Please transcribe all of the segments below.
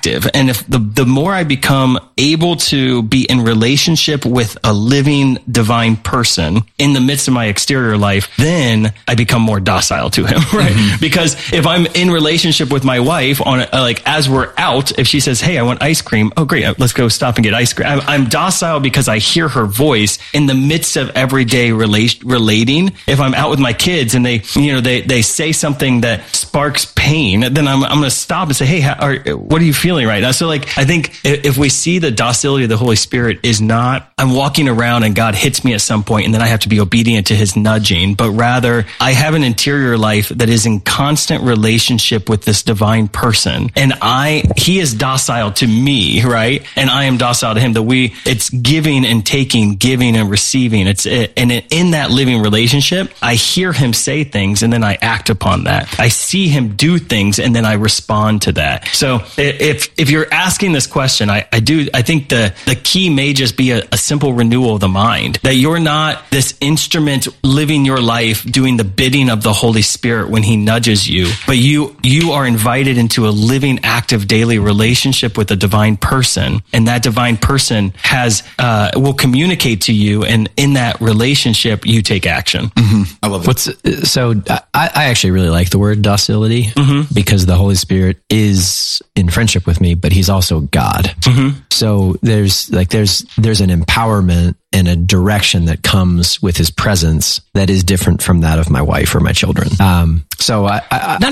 active. And if the more I become able to be in relationship with a living divine person in the midst of my exterior life, then I become more docile to him, right? Mm-hmm. Because if I'm in relationship with my wife as we're out, if she says, hey, I want ice cream. Oh, great. Let's go stop and get ice cream. I'm docile because I hear her voice in the midst of everyday relating. If I'm out with my kids and they say something that sparks pain, then I'm going to stop and say, hey, what are you feeling right now? So I think if we see the docility of the Holy Spirit is not, I'm walking around and God hits me at some point and then I have to be obedient to his nudging, but rather I have an interior life that is in constant relationship with this divine person. And he is docile to me, right? And I am docile to him. It's giving and taking, giving and receiving. And in that living relationship, I hear him say things and then I act upon that. I see him do things and then I respond to that. So if you're asking this question, I think the key may just be a simple renewal of the mind, that you're not this instrument living your life doing the bidding of the Holy Spirit when he nudges you, but you are invited into a living, active, daily relationship with a divine person. And that divine person will communicate to you. And in that relationship, you take action. Mm-hmm. I love it. I actually really like the word docility because the Holy Spirit is in friendship with me, but he's also God. Mm-hmm. So there's an empowerment and a direction that comes with his presence that is different from that of my wife or my children. So not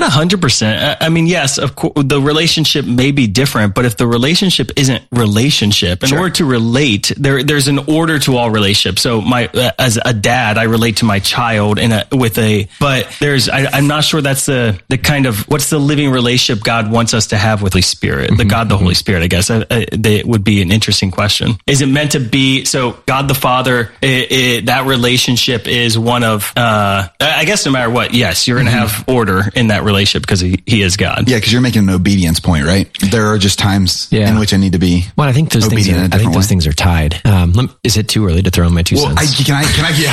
100%. I mean, yes, of course, the relationship may be different, but if the relationship isn't relationship, in order to relate, there's an order to all relationships. So as a dad, I relate to my child but I'm not sure that's the kind of, what's the living relationship God wants us to have with the Holy Spirit, the Holy Spirit, I guess. That would be an interesting question. Is it meant to be, so God the Father, that relationship is one of, I guess no matter what, yes, you're going to have order in that relationship because he is God. Yeah, because you're making an obedience point, right? There are just times in which I need to be I think those things are tied. Is it too early to throw in my 2 cents? Can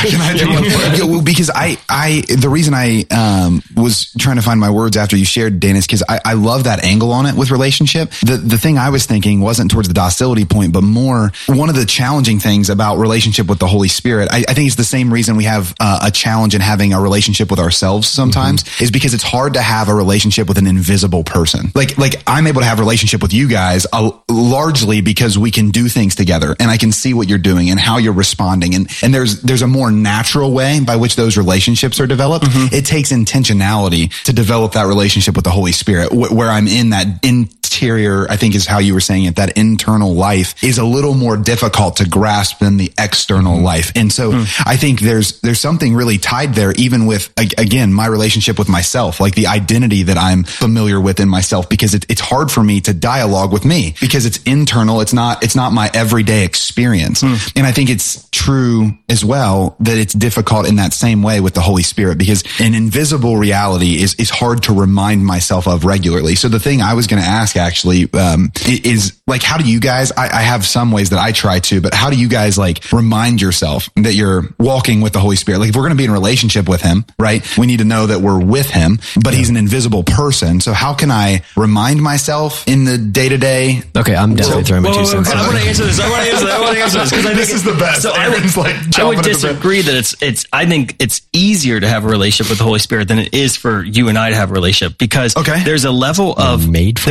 I because the reason I was trying to find my words after you shared, Dan, is because I love that angle on it with relationship. The thing I was thinking wasn't towards the docility point, but more one of the challenging things about relationship with the Holy Spirit. I think it's the same reason we have a challenge in having a relationship with ourselves sometimes, is because it's hard to have a relationship with an invisible person. Like I'm able to have a relationship with you guys largely because we can do things together and I can see what you're doing and how you're responding. And there's a more natural way by which those relationships are developed. It takes intentionality to develop that relationship with the Holy Spirit, where I'm in that interior, I think is how you were saying it, that internal life is a little more difficult to grasp than the external life. And so I think there's something really tied there, even with, again, my relationship with myself, like the identity that I'm familiar with in myself, because it's hard for me to dialogue with me because it's internal. It's not my everyday experience. And I think it's true as well that it's difficult in that same way with the Holy Spirit, because an invisible reality is hard to remind myself of regularly. So the thing I was going to ask actually is like, how do you guys, I have some ways that I try to, but how do you guys remind yourself that you're walking with the Holy Spirit? Like if we're going to be in a relationship with him, right? We need to know that we're with him, but he's an invisible person. So how can I remind myself in the day to day? Okay. I'm definitely throwing my 2 cents. I want to answer this. I want to answer this because I think this is the best. So I would disagree that I think it's easier to have a relationship with the Holy Spirit than it is for you and I to have a relationship, because there's a level of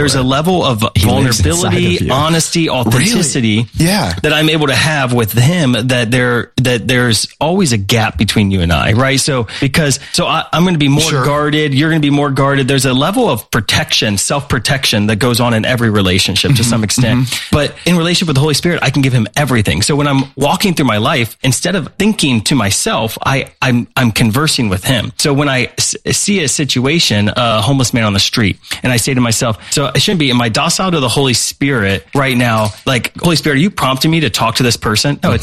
vulnerability, honesty, authenticity that I'm able to have with him, that there's always a gap between you and I, right? So I'm going to be more guarded. You're going to be more guarded. There's a level of protection, self-protection that goes on in every relationship to some extent. But in relationship with the Holy Spirit, I can give him everything. So when I'm walking through my life, instead of thinking to myself, I'm conversing with him. So when I see a situation, a homeless man on the street, and I say to myself, so I shouldn't be, am I docile to the Holy Spirit right now? Like, Holy Spirit, are you prompting me to talk to this person? No, it's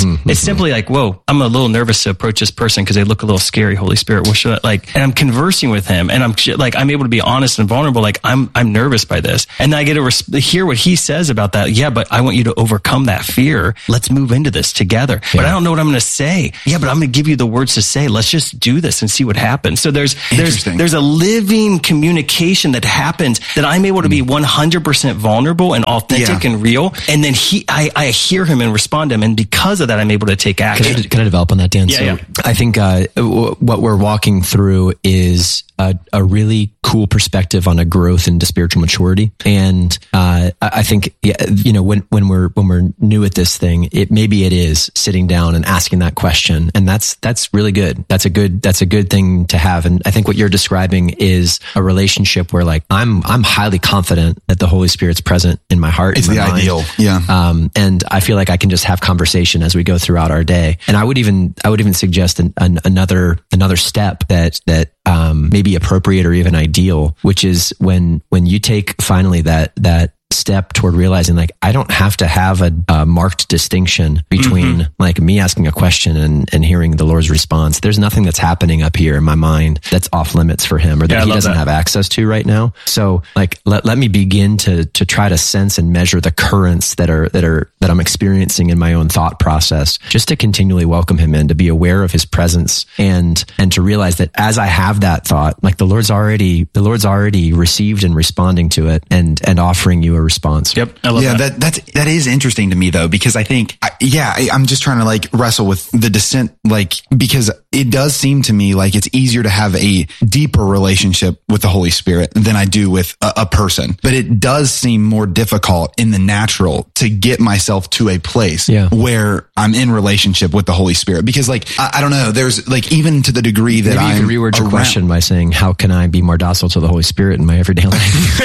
It's simply like, whoa, I'm a little nervous to approach this person because they look a little scary. Holy Spirit, what should I like? And I'm conversing with him, and I'm able to be honest and vulnerable. Like I'm nervous by this, and then I get to hear what he says about that. Yeah, but I want you to overcome that fear. Let's move into this together. Yeah. But I don't know what I'm going to say. Yeah, but I'm going to give you the words to say. Let's just do this and see what happens. So there's a living communication that happens that I'm able to be 100% vulnerable and authentic and real. And then I hear him and respond to him. And because of that, I'm able to take action. Can I develop on that, Dan? Yeah, I think what we're walking through is a really cool perspective on a growth into spiritual maturity. And I think, when we're new at this thing, maybe it is sitting down and asking that question. And that's really good. That's a good thing to have. And I think what you're describing is a relationship where like, I'm highly confident that the Holy Spirit's present in my heart. It's the ideal. Yeah. And I feel like I can just have conversation as we go throughout our day. And I would even suggest another step that may be appropriate or even ideal, which is when you take finally that step toward realizing like I don't have to have a marked distinction between like me asking a question and hearing the Lord's response. There's nothing that's happening up here in my mind that's off limits for him or that he doesn't have access to right now. So like let me begin to try to sense and measure the currents that I'm experiencing in my own thought process, just to continually welcome him in, to be aware of his presence and to realize that as I have that thought, like the Lord's already received and responding to it and offering you a response. Yep. I love that. That is interesting to me though, because I think, I'm just trying to like wrestle with the descent, like, because it does seem to me like it's easier to have a deeper relationship with the Holy Spirit than I do with a person. But it does seem more difficult in the natural to get myself to a place where I'm in relationship with the Holy Spirit. Because like, I don't know, there's like, even to the degree that maybe you can reword your question by saying, how can I be more docile to the Holy Spirit in my everyday life?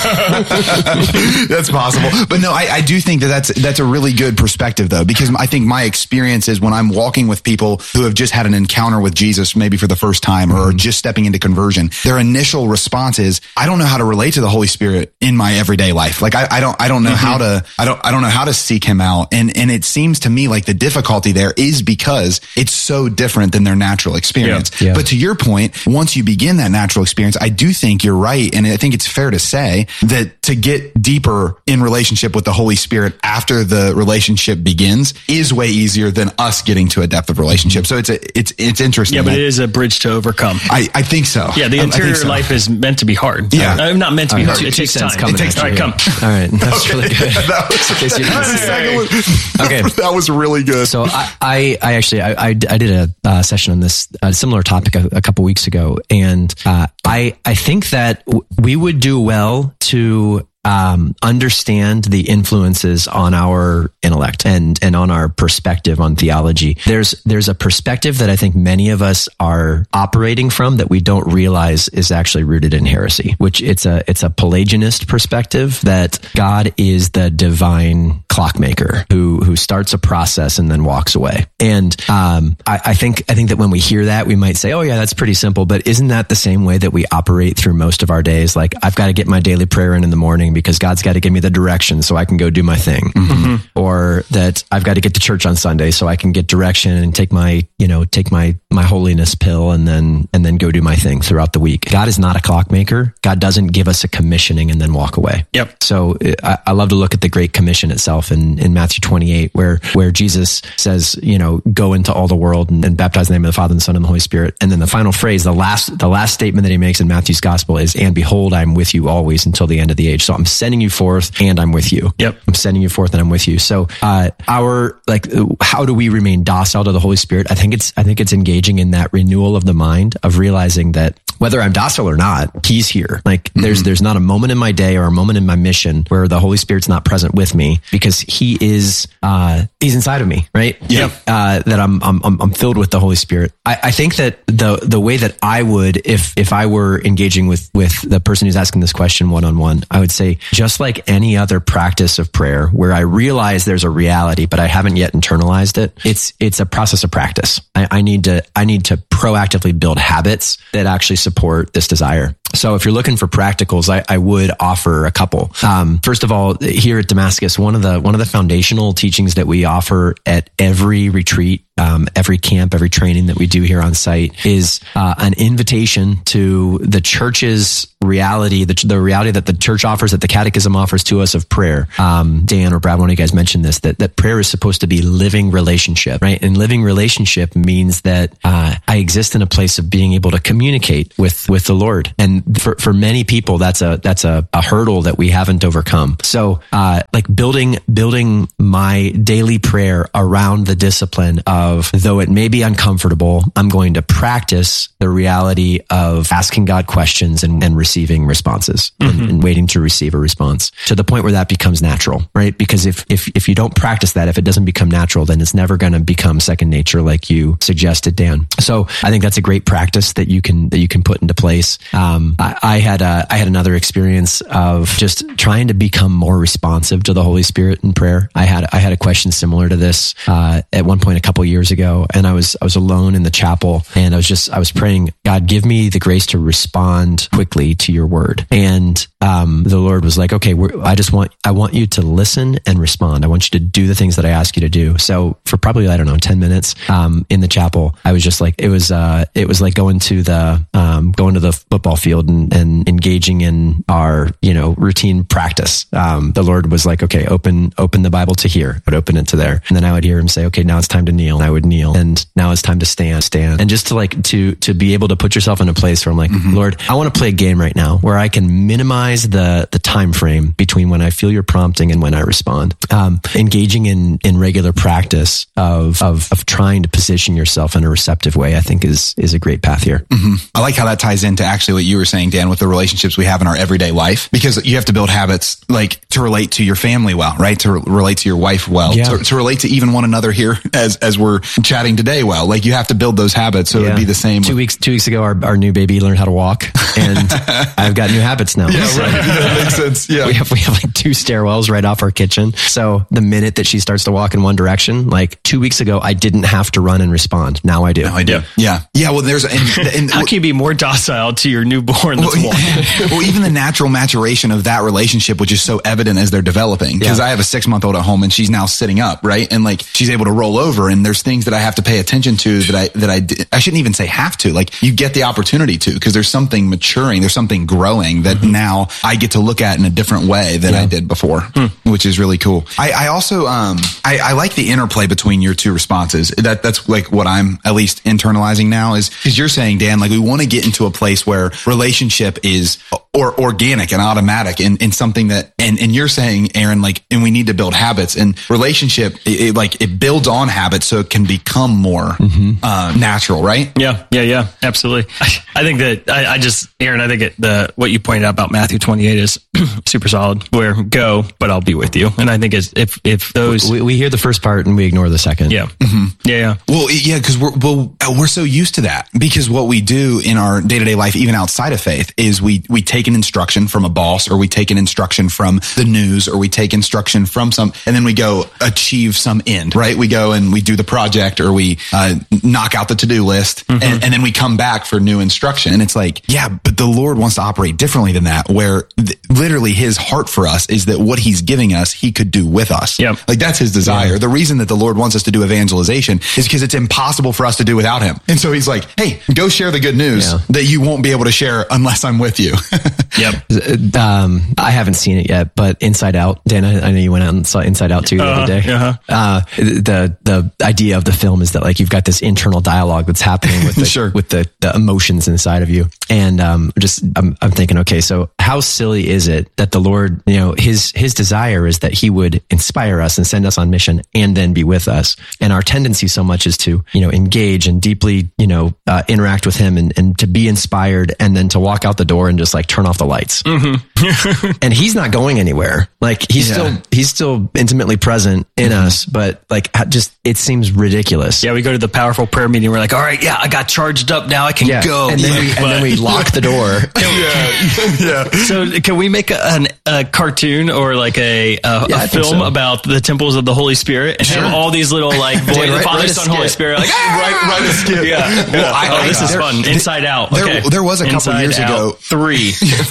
That's possible. But no, I do think that's a really good perspective though, because I think my experience is when I'm walking with people who have just had an encounter with Jesus, maybe for the first time or just stepping into conversion, their initial response is, I don't know how to relate to the Holy Spirit in my everyday life. Like I don't know how to seek him out. And it seems to me like the difficulty there is because it's so different than their natural experience. Yeah. But to your point, once you begin that natural experience, I do think you're right. And I think it's fair to say that to get deeper in relationship with the Holy Spirit after the relationship begins is way easier than us getting to a depth of relationship. So it's interesting. Yeah, but it is a bridge to overcome. I think so. Yeah, the interior life is meant to be hard. Yeah. Not meant to be hard. It takes time. It takes time. All right, come. All right. That's really good. Okay. That was really good. So I did a session on this similar topic a couple weeks ago. And I think that we would do well to understand the influences on our intellect and on our perspective on theology. There's a perspective that I think many of us are operating from that we don't realize is actually rooted in heresy, which it's a Pelagianist perspective that God is the divine clockmaker who starts a process and then walks away. And I think that when we hear that, we might say, oh yeah, that's pretty simple. But isn't that the same way that we operate through most of our days? Like I've got to get my daily prayer in the morning because God's got to give me the direction so I can go do my thing. Or that I've got to get to church on Sunday so I can get direction and take my holiness pill and then go do my thing throughout the week. God is not a clockmaker. God doesn't give us a commissioning and then walk away. Yep. So I love to look at the Great Commission itself in Matthew 28, where Jesus says, go into all the world and baptize in the name of the Father and the Son and the Holy Spirit. And then the final phrase, the last statement that he makes in Matthew's gospel is, and behold, I'm with you always until the end of the age. So I'm sending you forth and I'm with you. Yep. I'm sending you forth and I'm with you. So, how do we remain docile to the Holy Spirit? I think it's engaging in that renewal of the mind of realizing that whether I'm docile or not, he's here. Like there's not a moment in my day or a moment in my mission where the Holy Spirit's not present with me because he is, he's inside of me, right? Yep. That I'm filled with the Holy Spirit. I think that the way that I would, if I were engaging with the person who's asking this question one-on-one, I would say, just like any other practice of prayer where I realize there's a reality, but I haven't yet internalized it, it's a process of practice. I need to proactively build habits that actually support this desire. So if you're looking for practicals, I would offer a couple. First of all, here at Damascus, one of the foundational teachings that we offer at every retreat, every camp, every training that we do here on site is an invitation to the church's reality, the reality that the church offers, that the catechism offers to us of prayer. Dan or Brad, one of you guys mentioned this, that prayer is supposed to be living relationship, right? And living relationship means that I exist in a place of being able to communicate with the Lord. And for many people, that's a hurdle that we haven't overcome. So like building my daily prayer around the discipline of, though it may be uncomfortable, I'm going to practice the reality of asking God questions and receiving responses and waiting to receive a response to the point where that becomes natural, right? Because if you don't practice that, if it doesn't become natural, then it's never going to become second nature like you suggested, Dan. So I think that's a great practice that you can put into place. I had another experience of just trying to become more responsive to the Holy Spirit in prayer. I had a question similar to this at one point a couple years ago, and I was alone in the chapel, and I was praying, God, give me the grace to respond quickly to your word. And the Lord was like, okay, I want you to listen and respond. I want you to do the things that I ask you to do. So for probably, 10 minutes in the chapel, I was just like, it was like going to the football field and engaging in our routine practice. The Lord was like, okay, open the Bible to here. I would open it to there, and then I would hear him say, okay, now it's time to kneel. And I would kneel, and now it's time to stand, and just to be able to put yourself in a place where I'm like, Lord, I want to play a game right now where I can minimize the time frame between when I feel your prompting and when I respond. Engaging in regular practice of trying to position yourself in a receptive way, I think is a great path here. I like how that ties into actually what you were saying, Dan, with the relationships we have in our everyday life, because you have to build habits like to relate to your family well, right? To relate to your wife well, to relate to even one another here as we're chatting today well. Like you have to build those habits, so it'd be the same. 2 weeks ago, our new baby learned how to walk, and I've got new habits now. Yeah, right. That makes sense. Yeah, we have like 2 stairwells right off our kitchen. So the minute that she starts to walk in one direction, like 2 weeks ago, I didn't have to run and respond. Now I do. Yeah. Well, there's and how can you be more docile to your newborn that's walking? Well, even the natural maturation of that relationship, which is so evident as they're developing. Because I have a 6-month-old at home, and she's now sitting up, right? And like she's able to roll over, and there's things that I have to pay attention to that I shouldn't even say have to. Like you get the opportunity to, because there's something maturing, there's something growing that now I get to look at in a different way than I did before, which is really cool. I also I like the interplay between your two responses. That's like what I'm at least internalizing now, is because you're saying, Dan, like we want to get into a place where relationship is or organic and automatic and something that, and you're saying, Aaron, like, and we need to build habits, and relationship, it builds on habits so it can become more natural, right? Yeah, absolutely. I think that Aaron, I think what you pointed out about Matthew 28 is super solid, where go, but I'll be with you. And I think if those, we hear the first part and we ignore the second. Yeah. Well, yeah, because we're so used to that, because what we do in our day-to-day life, even outside of faith, is we take an instruction from a boss, or we take an instruction from the news, or we take instruction from and then we go achieve some end, right? We go and we do the project, or we knock out the to-do list, and then we come back for new instruction. And it's like, yeah, but the Lord wants to operate differently than that, where literally his heart for us is that what he's giving us, he could do with us. Yeah. Like that's his desire. Yeah. The reason that the Lord wants us to do evangelization is because it's impossible for us to do without him. And so he's like, hey, go share the good news that you won't be able to share unless I'm with you. Yep. I haven't seen it yet, but Inside Out, Dan, I know you went out and saw Inside Out too the other day. The idea of the film is that like you've got this internal dialogue that's happening with the emotions inside of you. And I'm thinking, okay, so how silly is it that the Lord, his desire is that he would inspire us and send us on mission and then be with us. And our tendency so much is to, engage and deeply, interact with him and to be inspired, and then to walk out the door and just like turn turn off the lights. And he's not going anywhere. Like he's still intimately present in us, but like just, it seems ridiculous. Yeah. We go to the powerful prayer meeting. We're like, all right, I got charged up. Now I can go. And then we lock the door. So can we make a cartoon or like a film about the temples of the Holy Spirit and have all these little like the Father, Son, Holy Spirit, like write a skit. Yeah. Well, this is fun. Inside Out. Okay. There was a couple years ago. 3.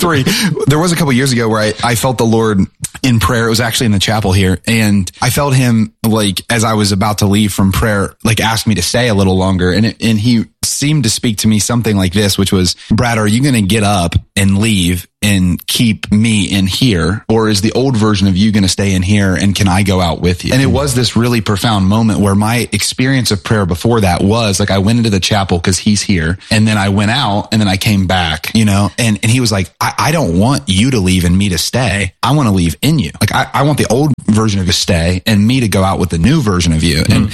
There was a couple years ago where I felt the Lord in prayer. It was actually in the chapel here. And I felt him like, as I was about to leave from prayer, like ask me to stay a little longer. And he seemed to speak to me something like this, which was, Brad, are you going to get up and leave and keep me in here? Or is the old version of you going to stay in here and can I go out with you? And it was this really profound moment where my experience of prayer before that was like, I went into the chapel because he's here. And then I went out and then I came back, and he was like, I don't want you to leave and me to stay. I want to leave in you. Like I want the old version of you to stay and me to go out with the new version of you. And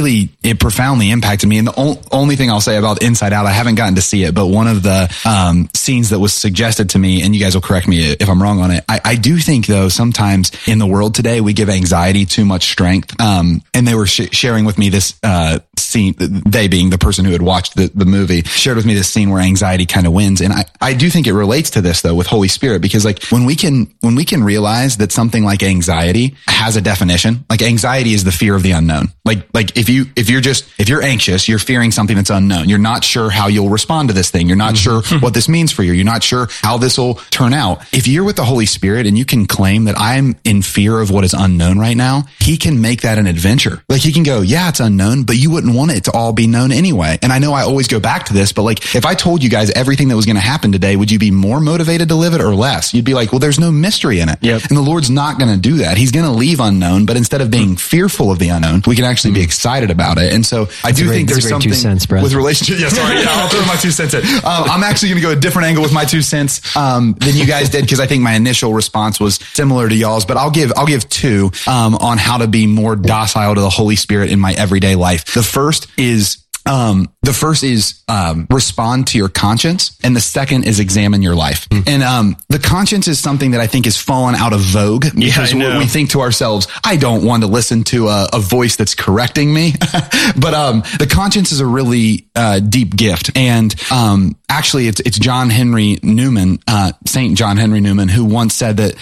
it profoundly impacted me. And the only thing I'll say about Inside Out, I haven't gotten to see it, but one of the scenes that was suggested to me, and you guys will correct me if I'm wrong on it, I do think though sometimes in the world today we give anxiety too much strength. And they were sharing with me this scene, they being the person who had watched the movie, shared with me this scene where anxiety kind of wins. And I do think it relates to this though with Holy Spirit, because like when we can realize that something like anxiety has a definition, like anxiety is the fear of the unknown. Like if you're anxious, you're fearing something that's unknown. You're not sure how you'll respond to this thing. You're not sure what this means for you. You're not sure how this will turn out. If you're with the Holy Spirit and you can claim that I'm in fear of what is unknown right now, he can make that an adventure. Like he can go, yeah, it's unknown, but you wouldn't want it to all be known anyway. And I know I always go back to this, but like if I told you guys everything that was going to happen today, would you be more motivated to live it or less? You'd be like, well, there's no mystery in it. Yep. And the Lord's not going to do that. He's going to leave unknown, but instead of being fearful of the unknown, we can actually be excited about it. And so I do think there's something with relationships. Yeah, sorry. Yeah, I'll throw my 2 cents in. I'm actually going to go a different angle with my 2 cents than you guys did, because I think my initial response was similar to y'all's, but I'll give 2 on how to be more docile to the Holy Spirit in my everyday life. The first is respond to your conscience, and the second is examine your life. And the conscience is something that I think has fallen out of vogue because we think to ourselves, I don't want to listen to a voice that's correcting me. But the conscience is a really deep gift. And actually, it's John Henry Newman, Saint John Henry Newman, who once said that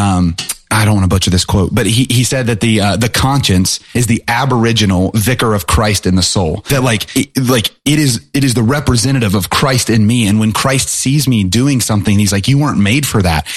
I don't want to butcher this quote, but he said that the conscience is the aboriginal vicar of Christ in the soul. That it is the representative of Christ in me. And when Christ sees me doing something, he's like, you weren't made for that.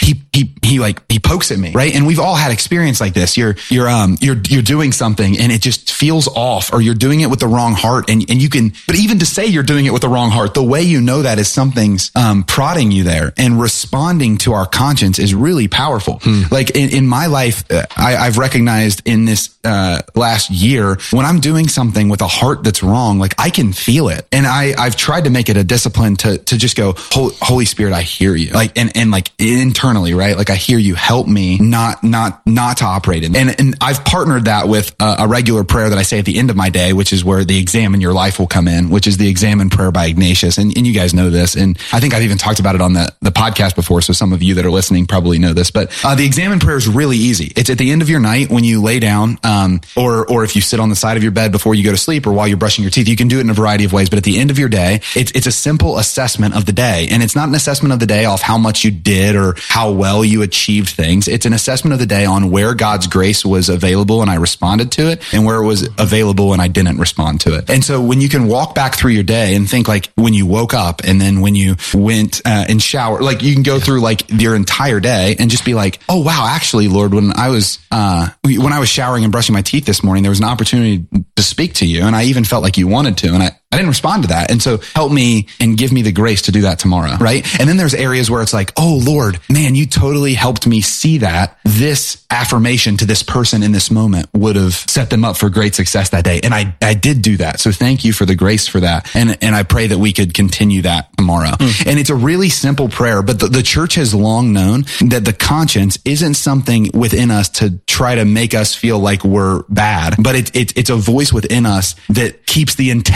He pokes at me, right? And we've all had experience like this. You're doing something and it just feels off, or you're doing it with the wrong heart. And you can, but even to say you're doing it with the wrong heart, the way you know that is something's prodding you there, and responding to our conscience is really powerful. Like in my life, I've recognized in this last year, when I'm doing something with a heart that's wrong, like I can feel it. And I've tried to make it a discipline to just go, Holy Spirit, I hear you. Like, and like internally, right? Like I hear you, help me not to operate in. And I've partnered that with a regular prayer that I say at the end of my day, which is where the examine your life will come in, which is the examine prayer by Ignatius. And you guys know this. And I think I've even talked about it on the podcast before. So some of you that are listening probably know this, but the examine prayer is really easy. It's at the end of your night when you lay down, or if you sit on the side of your bed before you go to sleep, or while you're brushing your teeth. You can do it in a variety of ways, but at the end of your day, it's a simple assessment of the day. And it's not an assessment of the day off how much you did or how well you achieved things. It's an assessment of the day on where God's grace was available and I responded to it, and where it was available and I didn't respond to it. And so when you can walk back through your day and think like when you woke up, and then when you went and showered, like you can go through like your entire day and just be like, oh wow, actually, Lord, when I was showering and brushing my teeth this morning, there was an opportunity to speak to you, and I even felt like you wanted to, and I didn't respond to that. And so help me and give me the grace to do that tomorrow. Right. And then there's areas where it's like, oh Lord, man, you totally helped me see that this affirmation to this person in this moment would have set them up for great success that day. And I did do that. So thank you for the grace for that. And I pray that we could continue that tomorrow. And it's a really simple prayer, but the church has long known that the conscience isn't something within us to try to make us feel like we're bad, but it's a voice within us that keeps the integrity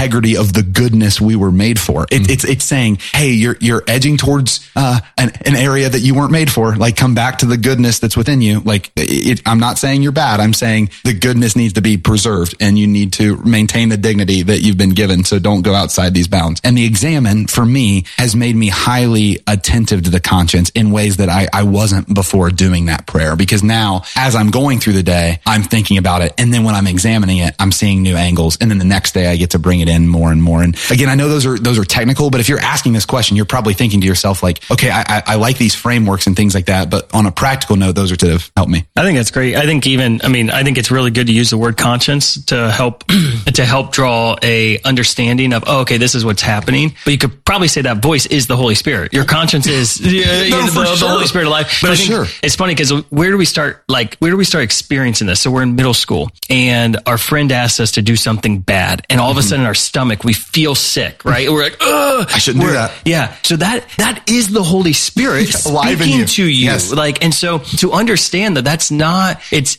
of the goodness we were made for. It's saying, hey, you're edging towards an area that you weren't made for. Like, come back to the goodness that's within you. Like, I'm not saying you're bad. I'm saying the goodness needs to be preserved, and you need to maintain the dignity that you've been given. So don't go outside these bounds. And the examine for me has made me highly attentive to the conscience in ways that I wasn't before doing that prayer, because now as I'm going through the day, I'm thinking about it. And then when I'm examining it, I'm seeing new angles. And then the next day I get to bring it in more and more. And again, I know those are technical, but if you're asking this question, you're probably thinking to yourself like, okay, I like these frameworks and things like that, but on a practical note, those are to help me. I think that's great. I think it's really good to use the word conscience to help draw a understanding of, okay, this is what's happening. But you could probably say that voice is the Holy Spirit. Your conscience is the Holy Spirit of life. But I think it's funny because where do we start experiencing this? So we're in middle school and our friend asks us to do something bad, and all of a sudden in our stomach we feel sick, right? We're like, ugh, I shouldn't do that. Yeah. So that is the Holy Spirit speaking to you. Yes. Like, and so to understand that's not,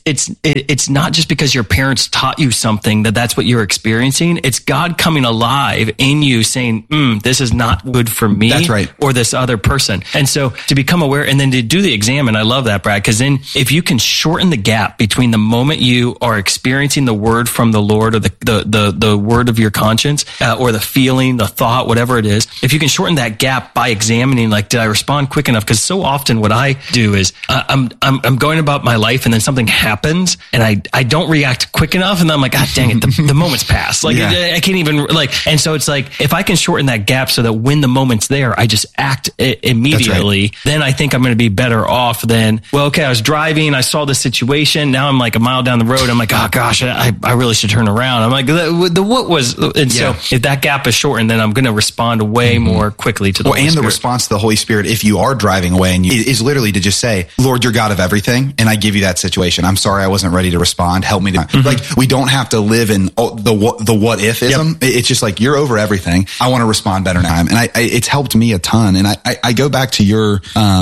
it's not just because your parents taught you something that's what you're experiencing. It's God coming alive in you saying, this is not good for me. That's right. Or this other person. And so to become aware and then to do the examine, I love that, Brad, because then if you can shorten the gap between the moment you are experiencing the word from the Lord or the word of your conscience or the feeling, the thought, whatever it is, if you can shorten that gap by examining, like, did I respond quick enough? Because so often what I do is I'm going about my life and then something happens and I don't react quick enough, and then I'm like, God dang it, the moment's passed. Like, I can't even and so it's like, if I can shorten that gap so that when the moment's there, I just act immediately, then I think I'm going to be better off than, well, okay, I was driving, I saw the situation, now I'm like a mile down the road, I'm like, oh gosh, I really should turn around. I'm like, what was, and so if that gap is shortened, then I'm going to respond way more quickly to the Holy Spirit. The response to the Holy Spirit, if you are driving away, and is literally to just say, Lord, you're God of everything, and I give you that situation. I'm sorry I wasn't ready to respond. Help me to, like, we don't have to live in the what if-ism. It's just like, you're over everything. I want to respond better now. And it's helped me a ton. And I go back to your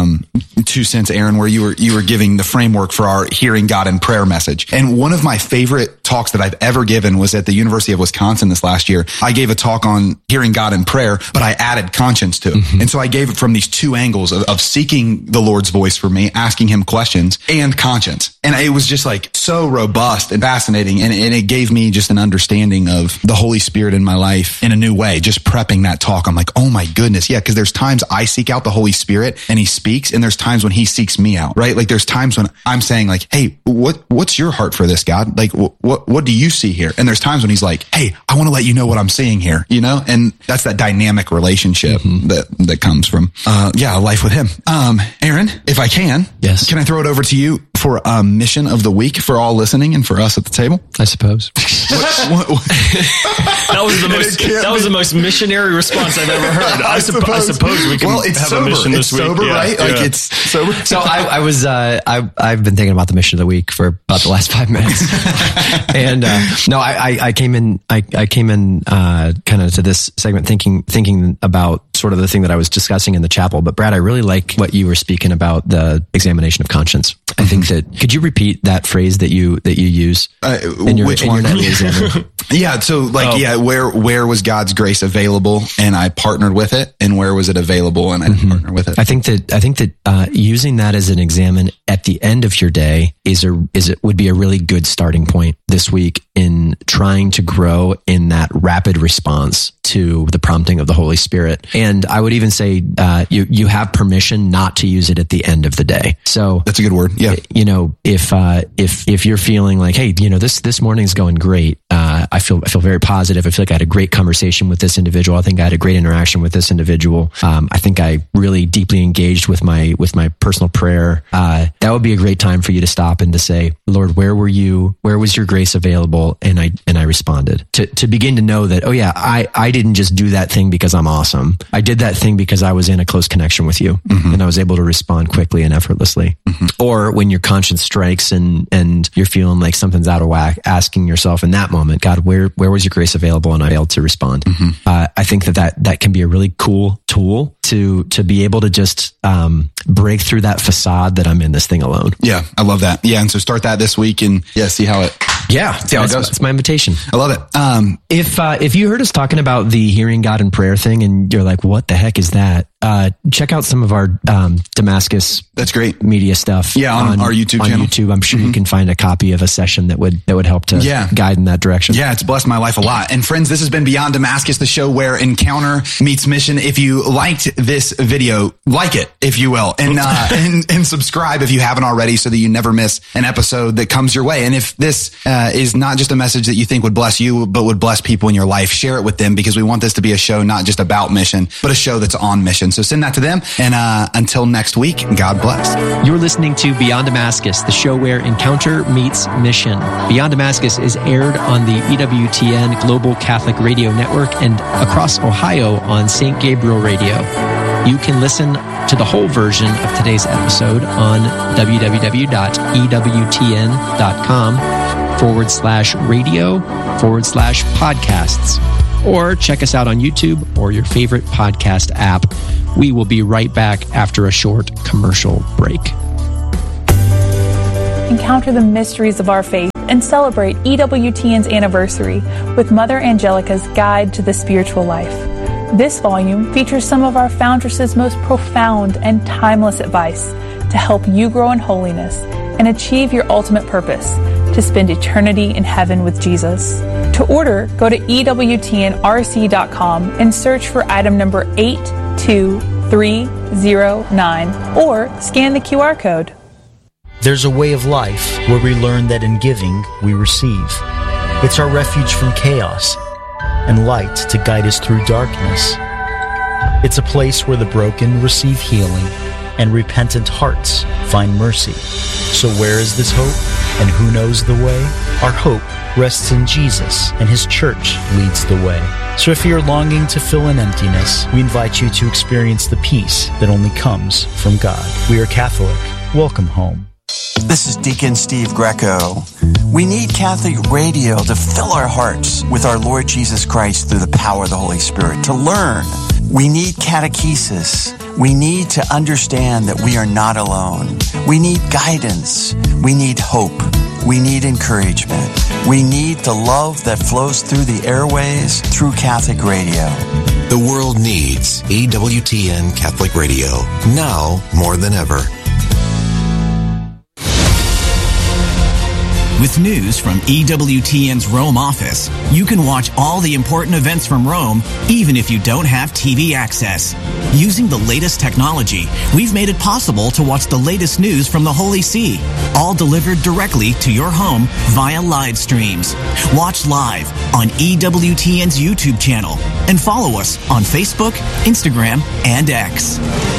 2 cents, Aaron, where you were giving the framework for our Hearing God in Prayer message. And one of my favorite talks that I've ever given was at the University of Wisconsin this last year. I gave a talk on hearing God in prayer, but I added conscience to it. And so I gave it from these 2 angles of seeking the Lord's voice for me, asking him questions, and conscience. And it was just like so robust and fascinating. And it gave me just an understanding of the Holy Spirit in my life in a new way. Just prepping that talk, I'm like, oh my goodness. Yeah. Cause there's times I seek out the Holy Spirit and he speaks, and there's times when he seeks me out, right? Like, there's times when I'm saying like, hey, what's your heart for this, God? Like, what do you see here? And there's times when he's like, hey, I want to let you know what I'm seeing here, and that's that dynamic relationship that comes from, life with him. Aaron, if I can, yes, can I throw it over to you for a mission of the week for all listening and for us at the table? I suppose. That was the most missionary response I've ever heard. I suppose we can have a mission this week. Sober, right? Like, it's sober. So I've been thinking about the mission of the week for about the last 5 minutes. And I came in kind of to this segment thinking about sort of the thing that I was discussing in the chapel. But Brad, I really like what you were speaking about, the examination of conscience. I think that, could you repeat that phrase that you use? Which one? Yeah. So where was God's grace available and I partnered with it, and where was it available and I didn't partner with it? I think that using that as an examine at the end of your day would be a really good starting point this week in trying to grow in that rapid response to the prompting of the Holy Spirit. And I would even say, you have permission not to use it at the end of the day. So that's a good word. Yeah. If you're feeling like, hey, this morning's going great. I feel very positive. I feel like I had a great conversation with this individual. I think I had a great interaction with this individual. I think I really deeply engaged with my personal prayer. That would be a great time for you to stop and to say, Lord, where were you? Where was your grace available? And I responded to begin to know that, oh yeah, I didn't just do that thing because I'm awesome. I did that thing because I was in a close connection with you, and I was able to respond quickly and effortlessly. Or when your conscience strikes and you're feeling like something's out of whack, asking yourself in that moment, God, where was your grace available? And I failed to respond. I think that can be a really cool tool to be able to just break through that facade that I'm in this thing alone. Yeah, I love that. Yeah, and so start that this week and see how it Yeah. See how it goes. That's my invitation. I love it. If you heard us talking about the hearing God in prayer thing and you're like, what the heck is that? Check out some of our Damascus That's great. media stuff. Yeah, on our YouTube channel. On YouTube. I'm sure you can find a copy of a session that would help to guide in that direction. Yeah, it's blessed my life a lot. And friends, this has been Beyond Damascus, the show where encounter meets mission. If you liked this video, like it, if you will, and subscribe if you haven't already so that you never miss an episode that comes your way. And if this is not just a message that you think would bless you, but would bless people in your life, share it with them, because we want this to be a show not just about mission, but a show that's on mission. So send that to them. And until next week, God bless. You're listening to Beyond Damascus, the show where encounter meets mission. Beyond Damascus is aired on the EWTN Global Catholic Radio Network and across Ohio on St. Gabriel Radio. You can listen to the whole version of today's episode on www.ewtn.com/radio/podcasts. Or check us out on YouTube or your favorite podcast app. We will be right back after a short commercial break. Encounter the mysteries of our faith and celebrate EWTN's anniversary with Mother Angelica's Guide to the Spiritual Life. This volume features some of our foundress's most profound and timeless advice to help you grow in holiness and achieve your ultimate purpose, to spend eternity in heaven with Jesus. To order, go to EWTNRC.com and search for item number 82309 or scan the QR code. There's a way of life where we learn that in giving, we receive. It's our refuge from chaos and light to guide us through darkness. It's a place where the broken receive healing and repentant hearts find mercy. So where is this hope? And who knows the way? Our hope rests in Jesus, and His church leads the way. So if you're longing to fill an emptiness, we invite you to experience the peace that only comes from God. We are Catholic. Welcome home. This is Deacon Steve Greco. We need Catholic radio to fill our hearts with our Lord Jesus Christ through the power of the Holy Spirit, to learn. We need catechesis. We need to understand that we are not alone. We need guidance. We need hope. We need encouragement. We need the love that flows through the airways through Catholic radio. The world needs EWTN Catholic Radio now more than ever. With news from EWTN's Rome office, you can watch all the important events from Rome, even if you don't have TV access. Using the latest technology, we've made it possible to watch the latest news from the Holy See, all delivered directly to your home via live streams. Watch live on EWTN's YouTube channel and follow us on Facebook, Instagram, and X.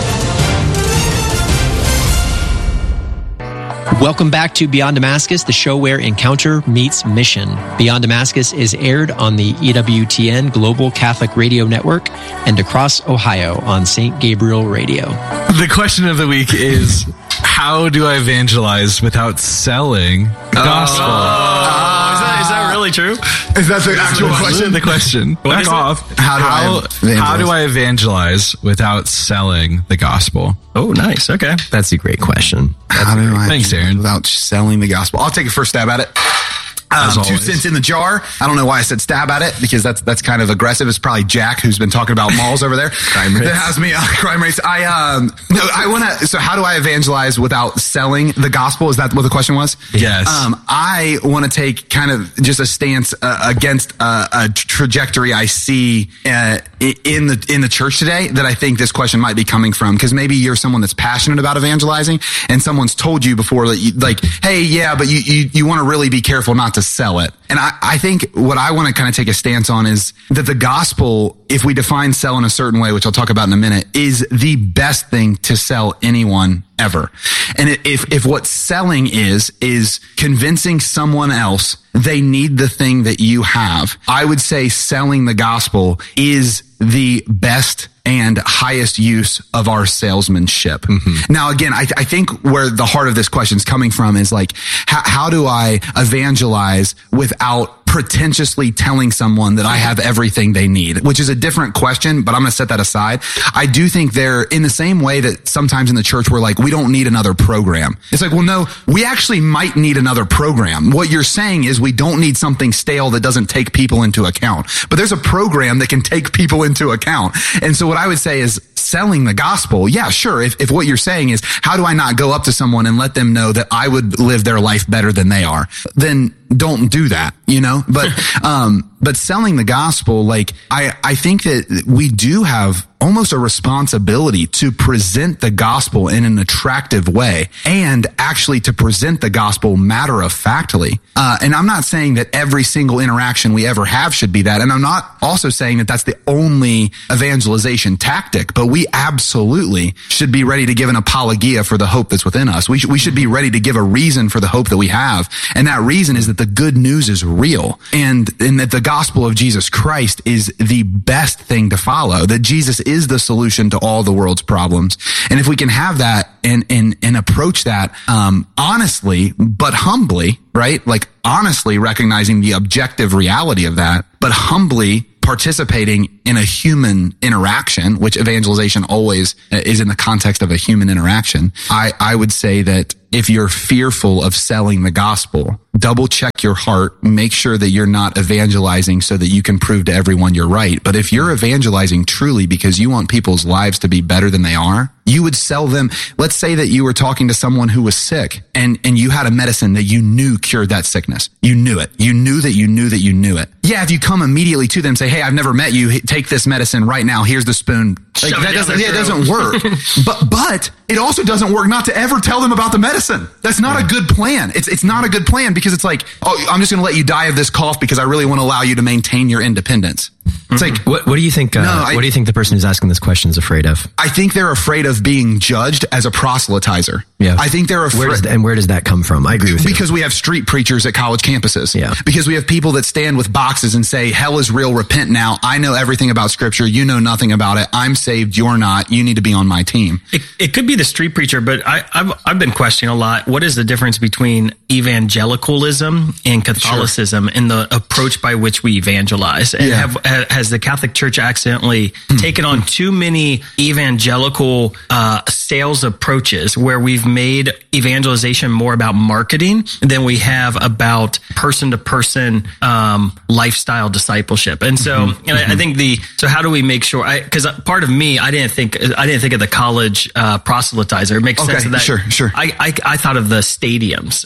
Welcome back to Beyond Damascus, the show where encounter meets mission. Beyond Damascus is aired on the EWTN Global Catholic Radio Network and across Ohio on St. Gabriel Radio. The question of the week is, how do I evangelize without selling the gospel? Is that really true? Is that the actual question? The question. Back off. How do I evangelize without selling the gospel? Oh, nice. Okay. That's a great question. Thanks, Aaron. Without selling the gospel. I'll take a first stab at it. 2 cents in the jar. I don't know why I said stab at it, because that's kind of aggressive. It's probably Jack, who's been talking about malls over there. Crime rates. That has me crime rates. I want to. So how do I evangelize without selling the gospel? Is that what the question was? Yes. I want to take kind of just a stance against a trajectory I see in the church today that I think this question might be coming from, because maybe you're someone that's passionate about evangelizing and someone's told you before that hey, yeah, but you want to really be careful not to sell it. And I think what I want to kind of take a stance on is that the gospel, if we define sell in a certain way, which I'll talk about in a minute, is the best thing to sell anyone ever. And if what selling is convincing someone else they need the thing that you have, I would say selling the gospel is the best and highest use of our salesmanship. Mm-hmm. Now, again, I think where the heart of this question is coming from is like, how do I evangelize without pretentiously telling someone that I have everything they need, which is a different question, but I'm going to set that aside. I do think they're in the same way that sometimes in the church we're like, we don't need another program. It's like, well, no, we actually might need another program. What you're saying is we don't need something stale that doesn't take people into account, but there's a program that can take people into account. And so what I would say is selling the gospel. Yeah, sure. If what you're saying is, how do I not go up to someone and let them know that I would live their life better than they are? Then don't do that, but selling the gospel, like I think that we do have almost a responsibility to present the gospel in an attractive way and actually to present the gospel matter-of-factly. And I'm not saying that every single interaction we ever have should be that. And I'm not also saying that that's the only evangelization tactic, but we absolutely should be ready to give an apologia for the hope that's within us. We should be ready to give a reason for the hope that we have. And that reason is that the good news is real and that the gospel of Jesus Christ is the best thing to follow, that Jesus is the solution to all the world's problems. And if we can have that and approach that, honestly, but humbly, right? Like honestly recognizing the objective reality of that, but humbly participating in a human interaction, which evangelization always is in the context of a human interaction. I would say that if you're fearful of selling the gospel, double check your heart, make sure that you're not evangelizing so that you can prove to everyone you're right. But if you're evangelizing truly because you want people's lives to be better than they are, you would sell them. Let's say that you were talking to someone who was sick and you had a medicine that you knew cured that sickness. You knew it. You knew that you knew that you knew it. Yeah, if you come immediately to them and say, hey, I've never met you, take this medicine right now. Here's the spoon. Like, it doesn't work. But it also doesn't work not to ever tell them about the medicine. That's not a good plan. It's not a good plan because it's like, oh, I'm just going to let you die of this cough because I really want to allow you to maintain your independence. It's like, what do you think? What do you think the person who's asking this question is afraid of? I think they're afraid of being judged as a proselytizer. Yeah. I think they're afraid. Where does that come from? I agree with you. Because we have street preachers at college campuses. Yeah. Because we have people that stand with boxes and say, hell is real, repent now. I know everything about scripture. You know nothing about it. I'm saved. You're not. You need to be on my team. It could be the street preacher, but I've been questioning a lot. What is the difference between evangelicalism and Catholicism in the approach by which we evangelize? And has the Catholic Church accidentally taken on too many evangelical sales approaches where we've made evangelization more about marketing than we have about person-to-person lifestyle discipleship? And so, I think so how do we make sure? Because part of me, I didn't think of the college proselytizer. It makes sense of that. Sure. I thought of the stadiums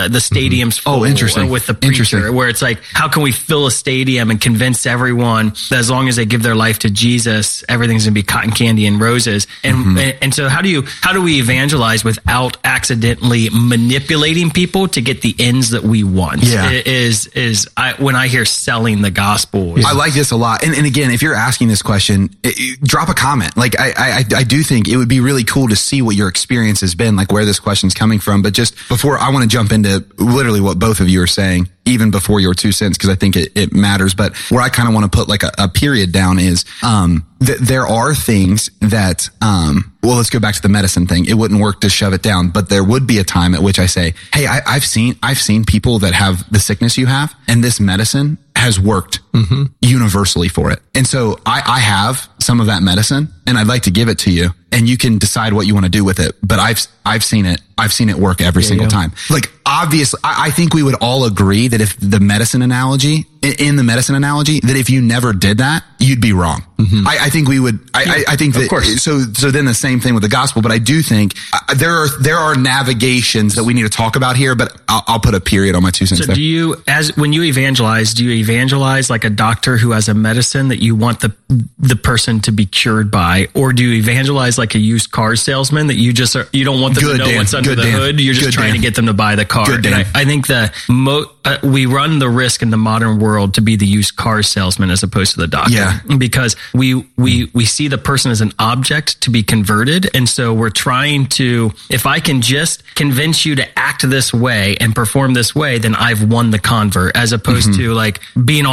full interesting. with the preacher, where it's like, how can we fill a stadium and convince everyone that as long as they give their life to Jesus, everything's going to be cotton candy and roses? And so how do we evangelize without accidentally manipulating people to get the ends that we want? When I hear selling the gospel. I like this a lot. And again, if you're asking this question, drop a comment. Like I do think it would be really cool to see what your experience has been, like where this question's coming from. But just before, I want to jump into literally what both of you are saying, even before your 2 cents, because I think it matters. But where I kind of want to put like a period down is there are things that, let's go back to the medicine thing. It wouldn't work to shove it down, but there would be a time at which I say, hey, I've seen people that have the sickness you have, and this medicine has worked universally for it. And so I have some of that medicine and I'd like to give it to you and you can decide what you want to do with it. But I've seen it work every single time. Like obviously, I think we would all agree that if the medicine analogy, that if you never did that, you'd be wrong. I think we would, I think that, of course. So then the same thing with the gospel, but I do think there are navigations that we need to talk about here, but I'll put a period on my 2 cents there. So when you evangelize like a doctor who has a medicine that you want the person to be cured by, or do you evangelize like a used car salesman that you don't want them to know what's under the hood? You're just trying to get them to buy the car. I think we run the risk in the modern world to be the used car salesman as opposed to the doctor, because we see the person as an object to be converted. And so we're trying to, if I can just convince you to act this way and perform this way, then I've won the convert, as opposed to like being authentic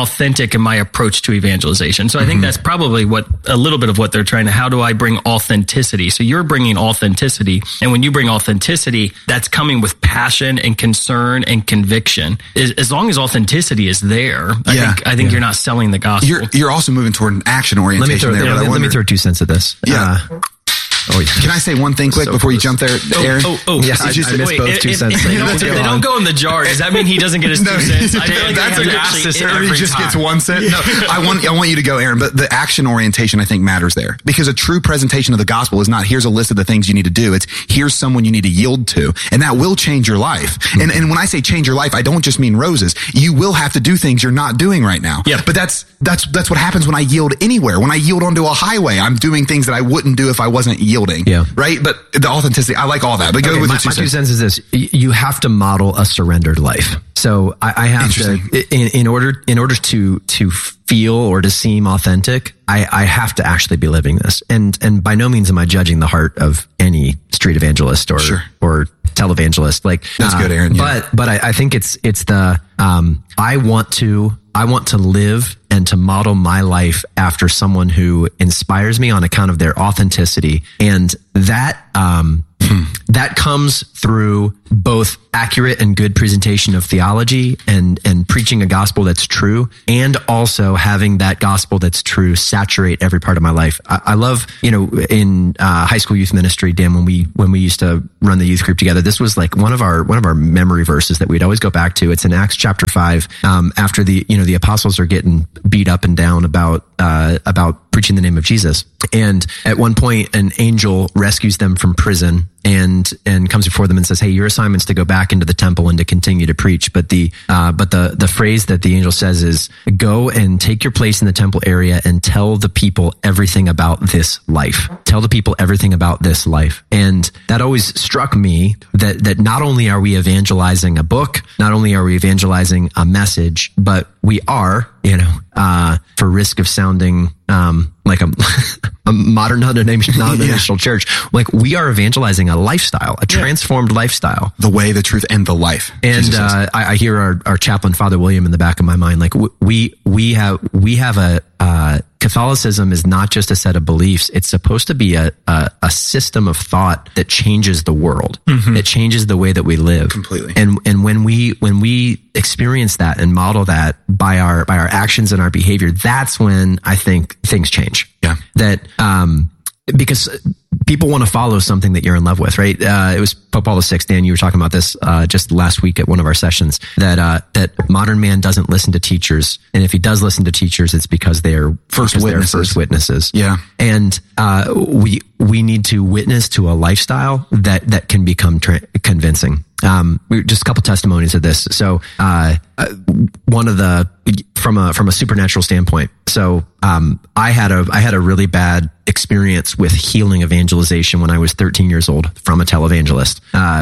authentic in my approach to evangelization. So I think that's probably a little bit of what they're trying to, how do I bring authenticity? So you're bringing authenticity. And when you bring authenticity, that's coming with passion and concern and conviction. As long as authenticity is there, I think you're not selling the gospel. You're also moving toward an action orientation Let me throw 2 cents at this. Yeah. Can I say one thing quick before you jump there, Aaron? Yeah, I missed both 2 cents. They don't go in the jar. Does that mean he doesn't get his 2 cents? I feel like that's an assist. He just gets 1 cent. No, I want you to go, Aaron. But the action orientation, I think, matters there, because a true presentation of the gospel is not here's a list of the things you need to do. It's here's someone you need to yield to, and that will change your life. And when I say change your life, I don't just mean roses. You will have to do things you're not doing right now. Yeah. But that's what happens when I yield anywhere. When I yield onto a highway, I'm doing things that I wouldn't do if I wasn't yielding. Yeah. Right. But the authenticity, I like all that. But go with my 2 2 cents. cents is this: you have to model a surrendered life. So I have to, in order to feel or to seem authentic, I have to actually be living this. And by no means am I judging the heart of any street evangelist or televangelist. Like that's good, Aaron. Yeah. But I think it's the I want to live and to model my life after someone who inspires me on account of their authenticity, and that comes through both accurate and good presentation of theology and preaching a gospel that's true, and also having that gospel that's true saturate every part of my life. I love, in high school youth ministry, Dan, when we used to run the youth group together, this was like one of our memory verses that we'd always go back to. It's in Acts chapter 5, after the apostles are getting beat up and down about preaching the name of Jesus. And at one point, an angel rescues them from prison and comes before them and says, "Hey, your assignment's to go back into the temple and to continue to preach." But the phrase that the angel says is, "Go and take your place in the temple area and tell the people everything about this life." Tell the people everything about this life. And that always struck me that not only are we evangelizing a book, not only are we evangelizing a message, but we are, for risk of sounding like a modern non-denominational church, like we are evangelizing a lifestyle, a transformed lifestyle. The way, the truth, and the life. And I hear our chaplain, Father William, in the back of my mind. Like we have a Catholicism is not just a set of beliefs. It's supposed to be a system of thought that changes the world. That changes the way that we live completely. And when we experience that and model that by our actions and our behavior, that's when I think things change. Yeah. That because people want to follow something that you're in love with, right? It was Pope Paul VI, Dan, you were talking about this just last week at one of our sessions, that modern man doesn't listen to teachers. And if he does listen to teachers, it's because they're first witnesses. Yeah. And we need to witness to a lifestyle that can become convincing. Just a couple testimonies of this. So, one of the, from a supernatural standpoint. So, I had a really bad experience with healing evangelization when I was 13 years old from a televangelist.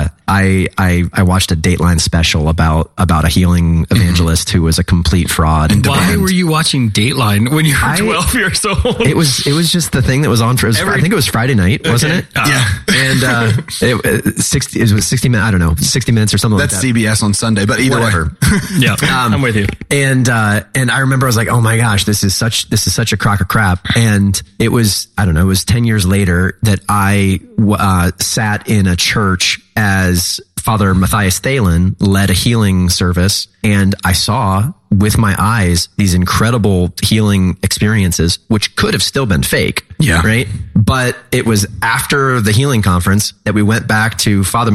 I watched a Dateline special about a healing evangelist who was a complete fraud. Why were you watching Dateline when you were 12 years old? It was just the thing that was on for, I think it was Friday night, wasn't it? Yeah. And, it was 60 minutes, I don't know, 60 minutes or something like that. That's CBS on Sunday, but either way. Yeah. I'm with you. And I remember I was like, oh my gosh, this is such a crock of crap. And it was 10 years later that I sat in a church as Father Matthias Thelen led a healing service, and I saw with my eyes these incredible healing experiences, which could have still been fake. Yeah. Right. But it was after the healing conference that we went back to Father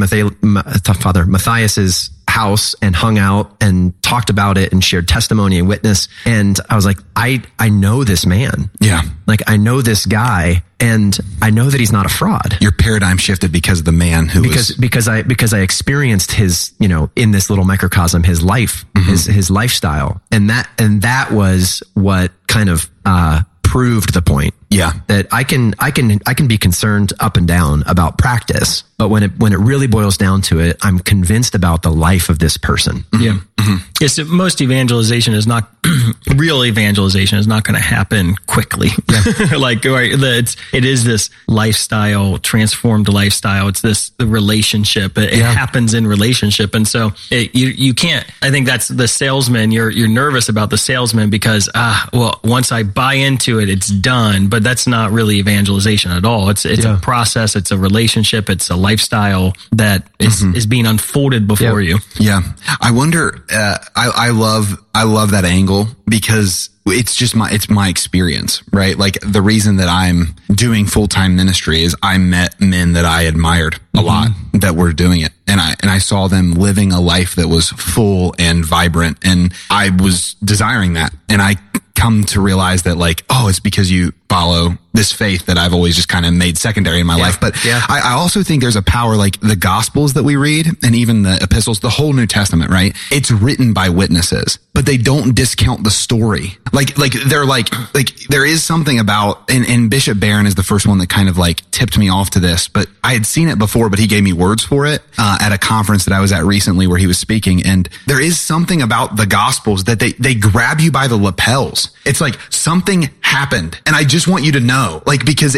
Matthias's house and hung out and talked about it and shared testimony and witness. And I was like, I know this man. Yeah. Like I know this guy, and I know that he's not a fraud. Your paradigm shifted because of the man who because I experienced his, in this little microcosm, his life, his lifestyle. And that was what kind of, proved the point. Yeah. That I can be concerned up and down about practice, but when it really boils down to it, I'm convinced about the life of this person. Yeah. Yes, most evangelization is not real evangelization is not going to happen quickly. Like, right, it is this lifestyle, transformed lifestyle. It's the relationship. It happens in relationship. And so you can't, I think that's the salesman. You're nervous about the salesman because, once I buy into it, it's done, but that's not really evangelization at all. It's a process. It's a relationship. It's a lifestyle that is being unfolded before you. Yeah. I wonder, I love that angle because it's my experience, right? Like the reason that I'm doing full-time ministry is I met men that I admired a lot that were doing it. And I saw them living a life that was full and vibrant. And I was desiring that. And I come to realize that like, it's because you follow this faith that I've always just kind of made secondary in my life. But I also think there's a power, like the Gospels that we read and even the epistles, the whole New Testament, right? It's written by witnesses, but they don't discount the story. Like they're like there is something about, and Bishop Barron is the first one that kind of like tipped me off to this, but I had seen it before, but he gave me words for it, at a conference that I was at recently where he was speaking. And there is something about the Gospels that they grab you by the lapels. It's like something happened and I just want you to know, like, because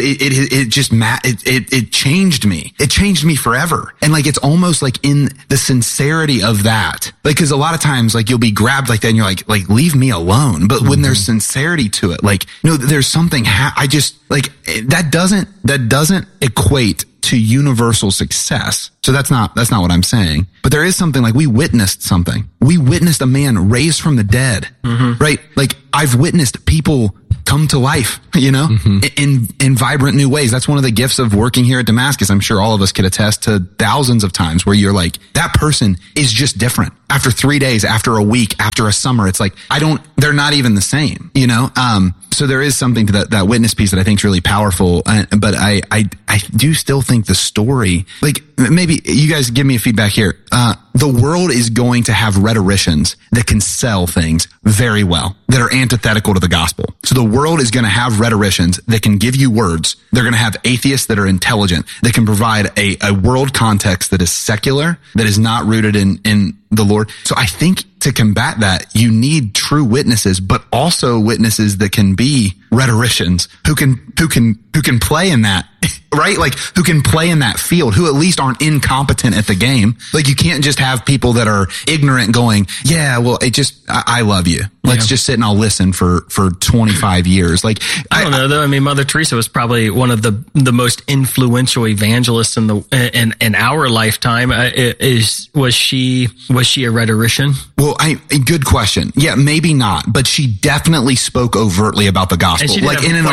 it changed me. It changed me forever. And like, it's almost like in the sincerity of that, like, cause a lot of times like you'll be grabbed like that and you're like leave me alone. But when there's sincerity to it, like, there's something, that doesn't equate to universal success. So that's not what I'm saying. But there is something like we witnessed something. We witnessed a man raised from the dead, right? Like I've witnessed people come to life, in vibrant new ways. That's one of the gifts of working here at Damascus. I'm sure all of us could attest to thousands of times where you're like, that person is just different. After 3 days, after a week, after a summer, it's like, they're not even the same, So there is something to that witness piece that I think is really powerful. But I do still think the story, like maybe you guys give me a feedback here. The world is going to have rhetoricians that can sell things very well that are antithetical to the gospel. So the world is going to have rhetoricians that can give you words. They're going to have atheists that are intelligent, that can provide a world context that is secular, that is not rooted in the Lord. So I think to combat that, you need true witnesses, but also witnesses that can be rhetoricians who can play in that, right? Like who can play in that field, who at least aren't incompetent at the game. Like you can't just have people that are ignorant going, I love you. Let's just sit and I'll listen for 25 years. Like, I don't know though. I mean, Mother Teresa was probably one of the most influential evangelists in our lifetime. Was she a rhetorician? Well, good question. Yeah, maybe not, but she definitely spoke overtly about the gospel. And she did in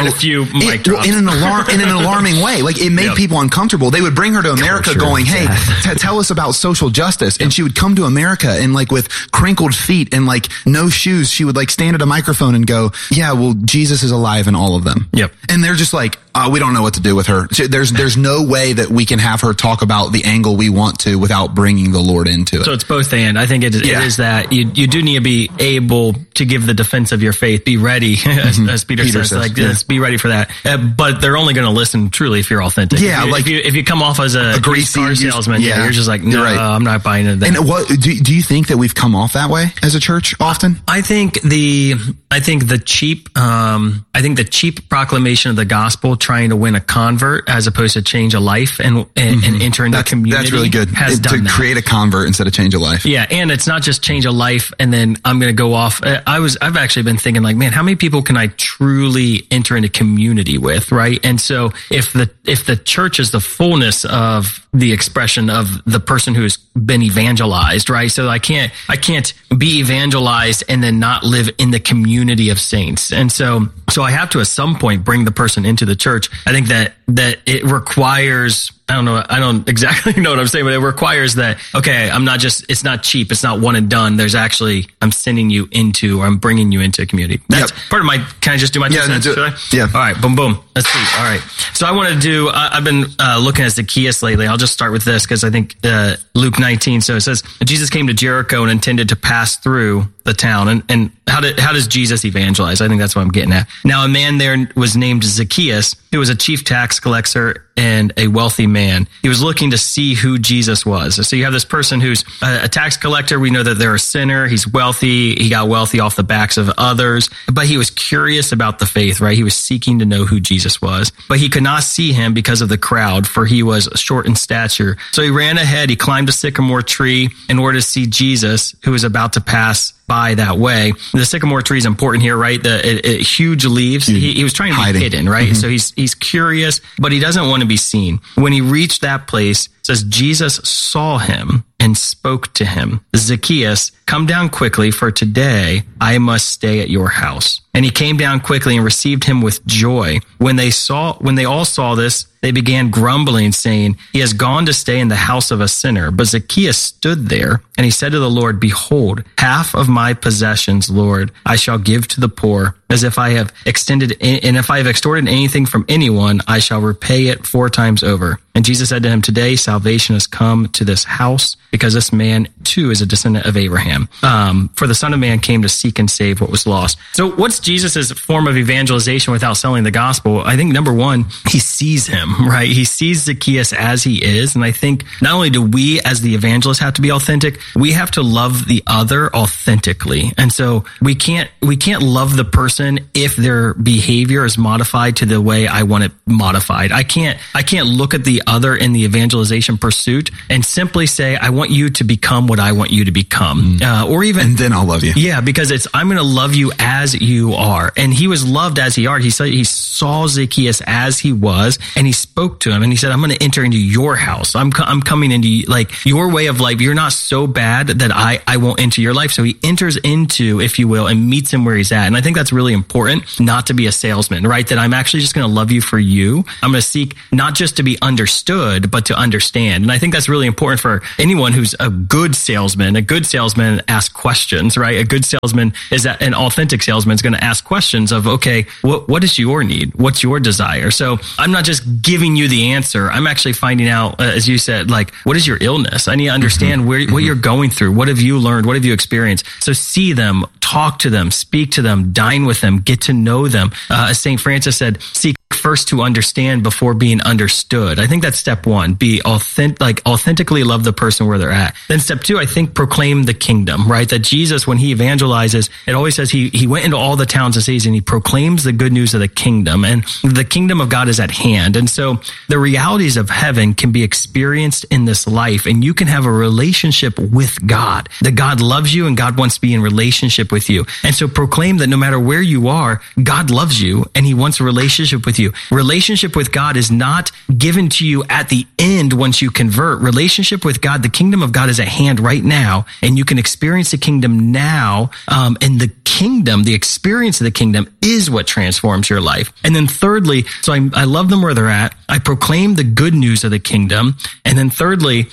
an alarming way. Like it made people uncomfortable. They would bring her to America going, hey, tell us about social justice. And she would come to America and like with crinkled feet and like no shoes, she would like stand at a microphone and go, yeah, well, Jesus is alive in all of them. Yep. And they're just like, we don't know what to do with her. So there's no way that we can have her talk about the angle we want to without bringing the Lord into it. So it's both and. I think it is that you do need to be able to give the defense of your faith. Be ready, as Peter says. Like, be ready for that. But they're only going to listen truly if you're authentic. Yeah, if you come off as a greasy car salesman, you're just like, no, I'm not buying into that. And what do you think that we've come off that way as a church often? I think the cheap proclamation of the gospel, trying to win a convert as opposed to change a life and enter into the community. That's really good. To create a convert instead of change a life. Yeah, and it's not just change a life and then I'm going to go off. I've actually been thinking like, man, how many people can I truly enter into community with, right? And so if the church is the fullness of the expression of the person who has been evangelized, right? So I can't be evangelized and then not live in the community of saints. And so I have to at some point bring the person into the church. I think that it requires, I don't exactly know what I'm saying, but it requires that, okay, it's not cheap. It's not one and done. There's actually, I'm sending you into, or I'm bringing you into a community. That's part of can I just do my 2 cents? Yeah. All right. Boom, boom. Let's see. All right. So I want to do, I've been looking at Zacchaeus lately. I'll just start with this because I think Luke 19. So it says, Jesus came to Jericho and intended to pass through the town. And how does Jesus evangelize? I think that's what I'm getting at. Now, a man there was named Zacchaeus, who was a chief tax collector and a wealthy man. He was looking to see who Jesus was. So you have this person who's a tax collector. We know that they're a sinner. He's wealthy. He got wealthy off the backs of others, but he was curious about the faith, right? He was seeking to know who Jesus was, but he could not see him because of the crowd, for he was short in stature. So he ran ahead. He climbed a sycamore tree in order to see Jesus, who was about to pass by that way. The sycamore tree is important here, right? The huge leaves. He was trying to be hidden, right? So he's curious, but he doesn't want to be seen. When he reached that place, it says Jesus saw him and spoke to him. Zacchaeus, come down quickly, for today I must stay at your house. And he came down quickly and received him with joy. When they all saw this, they began grumbling, saying, he has gone to stay in the house of a sinner. But Zacchaeus stood there, and he said to the Lord, behold, half of my possessions, Lord, I shall give to the poor, as if I have extorted anything from anyone, I shall repay it 4 times over. And Jesus said to him, today salvation has come to this house, because this man too is a descendant of Abraham. For the Son of Man came to seek and save what was lost. So what's Jesus's form of evangelization without selling the gospel? I think number one, he sees him, right? He sees Zacchaeus as he is. And I think not only do we as the evangelists have to be authentic, we have to love the other authentically. And so we can't love the person if their behavior is modified to the way I want it modified. I can't look at the other in the evangelization pursuit and simply say, I want you to become what I want you to become. And then I'll love you. Yeah, because I'm going to love you as you are. And he was loved as he are. He saw Zacchaeus as he was, and he spoke to him, and he said, I'm going to enter into your house. I'm coming into like your way of life. You're not so bad that I won't enter your life. So he enters into, if you will, and meets him where he's at. And I think that's really important, not to be a salesman, right? That I'm actually just going to love you for you. I'm going to seek not just to be understood, but to understand. And I think that's really important for anyone who's a good salesman. A good salesman asks questions, right? A good salesman is that an authentic salesman is going to ask questions of, okay, what is your need? What's your desire? So I'm not just giving you the answer. I'm actually finding out, as you said, like, what is your illness? I need to understand what you're going through. What have you learned? What have you experienced? So see them, talk to them, speak to them, dine with them, get to know them. As St. Francis said, seek first to understand before being understood. I think that's step one. Be authentically love the person where they're at. Then step two, I think proclaim the kingdom, right? That Jesus, when he evangelizes, it always says he went into all the towns and cities and he proclaims the good news of the kingdom, and the kingdom of God is at hand. And so the realities of heaven can be experienced in this life, and you can have a relationship with God, that God loves you and God wants to be in relationship with you. And so proclaim that no matter where you are, God loves you and he wants a relationship with you. Relationship with God is not given to you at the end once you convert. Relationship with God, the kingdom of God is at hand right now, and you can experience the kingdom now. And the kingdom, the experience of the kingdom is what transforms your life. And then thirdly, so I love them where they're at. I proclaim the good news of the kingdom. And then thirdly,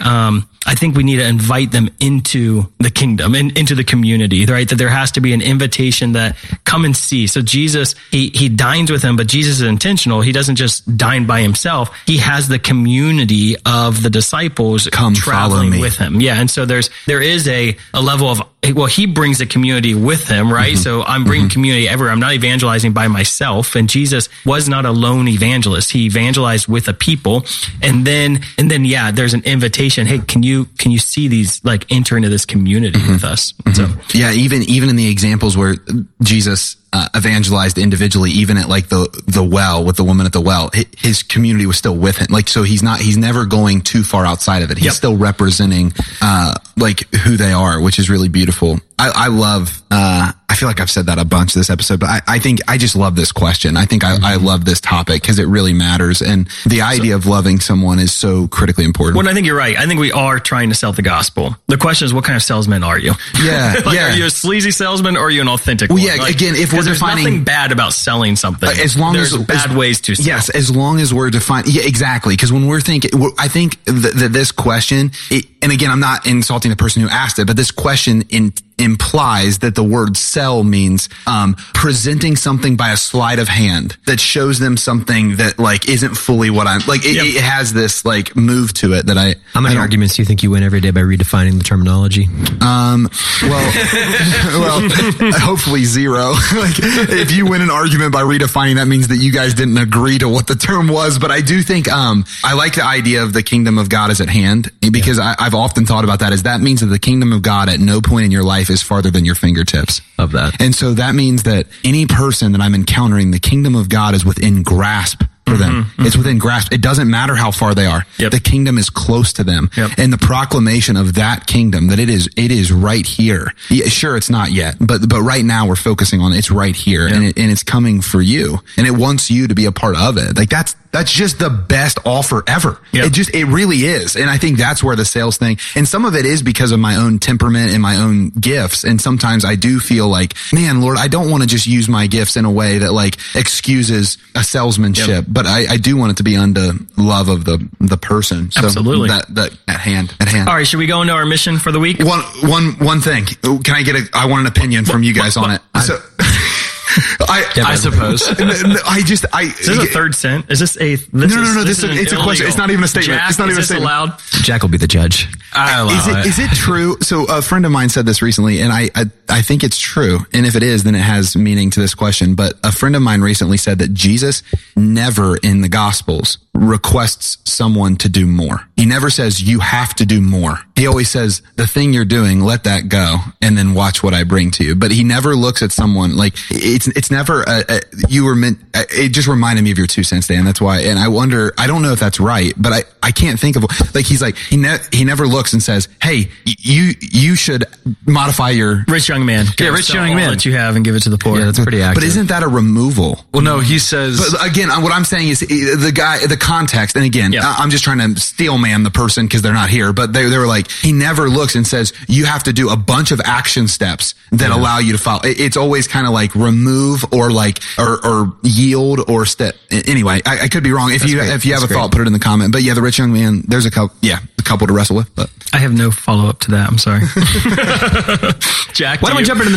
I think we need to invite them into the kingdom and into the community, right? That there has to be an invitation that come and see. So Jesus, he dines with them, but Jesus is intentional. He doesn't just dine by himself. He has the community of the disciples traveling with him. Yeah. And so there is a level of, well, he brings the community with him, right? So I'm bringing community everywhere. I'm not evangelizing by myself. And Jesus was not a lone evangelist. He evangelized with a people. And then, yeah, there's an invitation. Hey, can you see these, like, enter into this community with us? So, yeah, even in the examples where Jesus evangelized individually, even at like the well with the woman at the well, his community was still with him. Like, so he's never going too far outside of it. He's still representing, like who they are, which is really beautiful. I love, I feel like I've said that a bunch this episode, but I think I just love this question. I think I love this topic because it really matters. And the idea of loving someone is so critically important. Well, I think you're right. I think we are trying to sell the gospel. The question is, what kind of salesman are you? Yeah. Are you a sleazy salesman or are you an authentic one? Yeah. Like, again, if we're defining, there's nothing bad about selling something. There's bad ways to sell. Yes. As long as we're defining. Yeah, exactly. Because when we're thinking, I think that this question, and again, I'm not insulting the person who asked it, but this question implies that the word sell means presenting something by a sleight of hand that shows them something that like isn't fully what I'm like. It has this like move to it that How many arguments do you think you win every day by redefining the terminology? Well, hopefully zero. Like if you win an argument by redefining, that means that you guys didn't agree to what the term was. But I do think I like the idea of the kingdom of God is at hand, because I've often thought about that. Is that means that the kingdom of God at no point in your life is farther than your fingertips. Of that. And so that means that any person that I'm encountering, the kingdom of God is within grasp for them. It's within grasp. It doesn't matter how far they are. The kingdom is close to them. And the proclamation of that kingdom, that it is right here. Yeah, sure, it's not yet, but right now we're focusing on it's right here, and it's coming for you, and it wants you to be a part of it. Like that's just the best offer ever. It really is. And I think that's where the sales thing, and some of it is because of my own temperament and my own gifts. And sometimes I do feel like, man, Lord, I don't want to just use my gifts in a way that like excuses a salesmanship, but I do want it to be unto love of the person. So absolutely. That at hand. All right. Should we go into our mission for the week? One thing. Can I want an opinion from you guys on it. So I suppose. Is this a third sent? Is this a... No. It's a question. It's not even a statement. Jack, it's not even a statement. Allowed? Jack will be the judge. I allow it. Is it true? So a friend of mine said this recently, and I think it's true. And if it is, then it has meaning to this question. But a friend of mine recently said that Jesus never in the Gospels requests someone to do more. He never says, you have to do more. He always says, the thing you're doing, let that go, and then watch what I bring to you. But he never looks at someone like it's never you were meant. It just reminded me of your 2 cents, Dan. That's why. And I wonder, I don't know if that's right, but I can't think of, like, he's like, he never looks and says, hey, you should modify your rich young man. Yeah, rich young man. That you have and give it to the poor. Yeah, that's pretty accurate. But isn't that a removal? Well, no, he says. But again, what I'm saying is the context. And again, I'm just trying to steel man the person because they're not here. But they were like, he never looks and says, you have to do a bunch of action steps that allow you to follow. It's always kind of like remove or like or yield or step. Anyway, I could be wrong. If you have a thought, put it in the comment. But yeah, the rich young man. There's a couple to wrestle with. But I have no follow up to that. I'm sorry, Jack. Why don't we jump into the